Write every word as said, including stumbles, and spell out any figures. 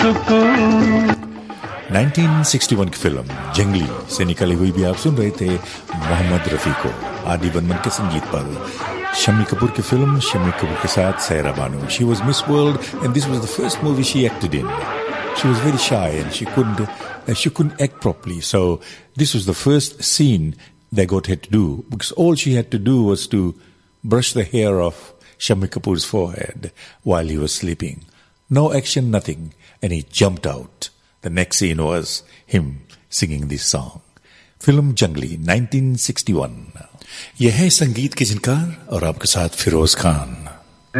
उन्नीस सौ इकसठ की फिल्म जंगली से निकली हुई भी आप सुन रहे थे मोहम्मद रफी को आदि बर्मन के संगीत पर। शम्मी कपूर की फिल्म, शम्मी कपूर के साथ Saira Banu. She was Miss World and this was the first movie she acted in. She was very shy and she couldn't uh, she couldn't act properly. So this was the first scene they got her to do because all she had to do was to brush the hair off Shami Kapoor's forehead while he was sleeping. No action, nothing. And he jumped out. The next scene was him singing this song. Film जंगली उन्नीस सौ इकसठ। यह है संगीत के जिनकार और आपके साथ फिरोज खान।